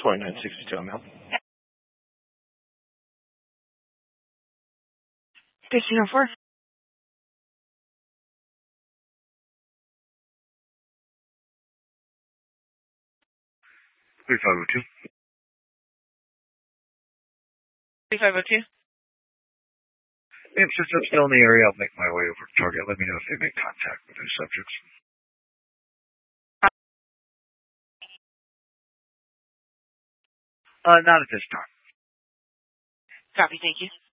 2962, I'm out. Station 04. 3502. 3502. Yep, since I'm still in the area, I'll make my way over to target. Let me know if they make contact with those subjects. Not at this time. Copy, thank you.